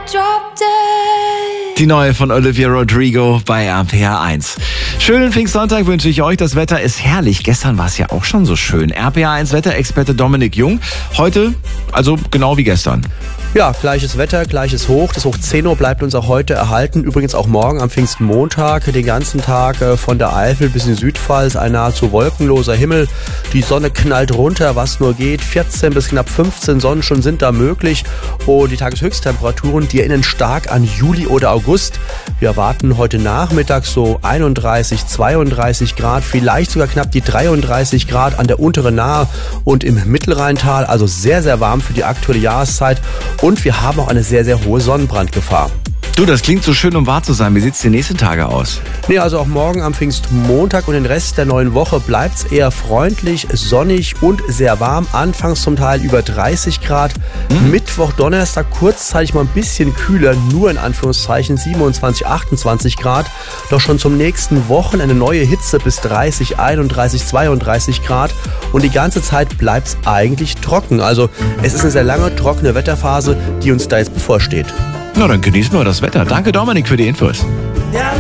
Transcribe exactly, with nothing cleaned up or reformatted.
Die neue von Olivia Rodrigo bei R P R eins. Schönen Pfingstsonntag wünsche ich euch. Das Wetter ist herrlich. Gestern war es ja auch schon so schön. R P R eins Wetterexperte Dominik Jung. Heute, also genau wie gestern. Ja, gleiches Wetter, gleiches Hoch. Das Hoch zehn Uhr bleibt uns auch heute erhalten. Übrigens auch morgen am Pfingstmontag, den ganzen Tag von der Eifel bis in die Südpfalz. Ein nahezu wolkenloser Himmel. Die Sonne knallt runter, was nur geht. vierzehn bis knapp fünfzehn Sonnenstunden sind da möglich. Und die Tageshöchsttemperaturen, die erinnern stark an Juli oder August. Wir erwarten heute Nachmittag so einunddreißig, zweiunddreißig Grad, vielleicht sogar knapp die dreiunddreißig Grad an der unteren Nahe und im Mittelrheintal. Also sehr, sehr warm für die aktuelle Jahreszeit. Und wir haben auch eine sehr, sehr hohe Sonnenbrandgefahr. Du, das klingt so schön, um wahr zu sein. Wie sieht es die nächsten Tage aus? Nee, also auch morgen am Pfingstmontag und den Rest der neuen Woche bleibt es eher freundlich, sonnig und sehr warm. Anfangs zum Teil über dreißig Grad. Mhm. Mittwoch, Donnerstag kurzzeitig mal ein bisschen kühler, nur in Anführungszeichen siebenundzwanzig, achtundzwanzig Grad. Doch schon zum nächsten Wochen eine neue Hitze bis dreißig, einunddreißig, zweiunddreißig Grad. Und die ganze Zeit bleibt es eigentlich trocken. Also es ist eine sehr lange, trockene Wetterphase, die uns da jetzt bevorsteht. Na, dann genießen wir das Wetter. Danke, Dominik, für die Infos.